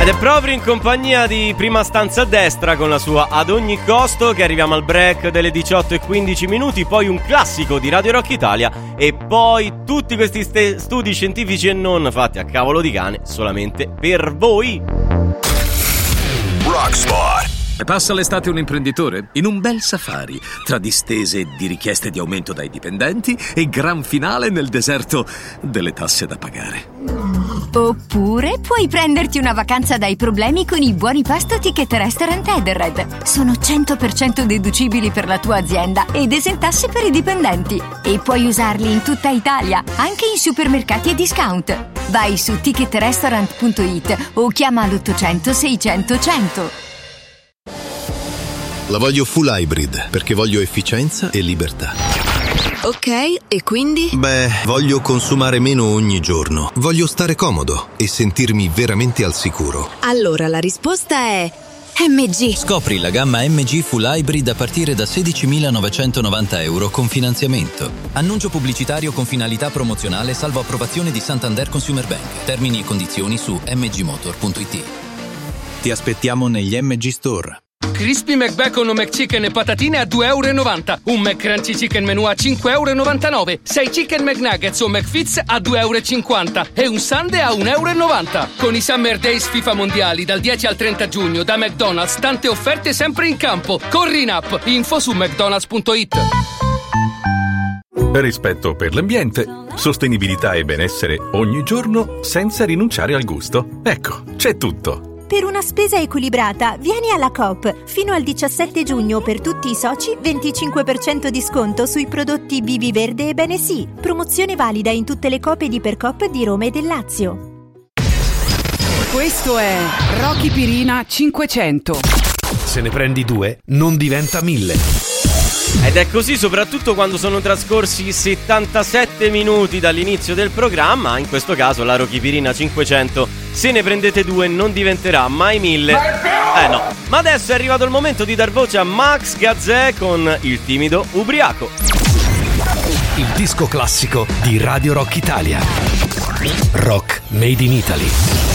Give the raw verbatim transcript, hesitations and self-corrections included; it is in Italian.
è proprio in compagnia di Prima Stanza a Destra con la sua Ad ogni costo che arriviamo al break delle diciotto e quindici minuti, poi un classico di Radio Rock Italia e poi tutti questi ste- studi scientifici e non fatti a cavolo di cane solamente per voi. Rockspot. Passa l'estate un imprenditore in un bel safari tra distese di richieste di aumento dai dipendenti e gran finale nel deserto delle tasse da pagare. Oppure puoi prenderti una vacanza dai problemi con i buoni pasto Ticket Restaurant Edenred. Sono cento per cento deducibili per la tua azienda ed esentasse per i dipendenti. E puoi usarli in tutta Italia, anche in supermercati e discount. Vai su ticket restaurant punto it o chiama l'ottocento seicento cento. La voglio full hybrid perché voglio efficienza e libertà. Ok, e quindi? Beh, voglio consumare meno ogni giorno. Voglio stare comodo e sentirmi veramente al sicuro. Allora la risposta è M G. Scopri la gamma M G Full Hybrid a partire da sedicimilanovecentonovanta euro con finanziamento. Annuncio pubblicitario con finalità promozionale salvo approvazione di Santander Consumer Bank. Termini e condizioni su m g motor punto it. Ti aspettiamo negli M G Store. Crispy McBacon o McChicken e patatine a due e novanta euro. Un McCrunchy Chicken Menù a cinque e novantanove euro. sei Chicken McNuggets o McFits a due e cinquanta euro. E un Sundae a un e novanta euro. Con i Summer Days FIFA Mondiali dal dieci al trenta giugno da McDonald's, tante offerte sempre in campo. Corri in app. Info su mcdonalds punto it. Rispetto per l'ambiente, sostenibilità e benessere ogni giorno senza rinunciare al gusto. Ecco, c'è tutto. Per una spesa equilibrata, vieni alla Coop. Fino al diciassette giugno per tutti i soci, venticinque per cento di sconto sui prodotti Bibi Verde e Bene Sì. Promozione valida in tutte le Coop ed Ipercoop di Roma e del Lazio. Questo è Rocky Pirina cinquecento. Se ne prendi due, non diventa mille. Ed è così soprattutto quando sono trascorsi settantasette minuti dall'inizio del programma. In questo caso la Rocky Pirina cinquecento, se ne prendete due, non diventerà mai mille. Eh no. Ma adesso è arrivato il momento di dar voce a Max Gazzè con Il timido ubriaco. Il disco classico di Radio Rock Italia. Rock Made in Italy.